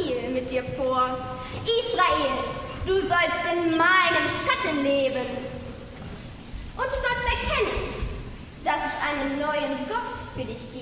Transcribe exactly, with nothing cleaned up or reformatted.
viel mit dir vor. Israel, du sollst in meinem Schatten leben. Und du sollst erkennen, dass es einen neuen Gott für dich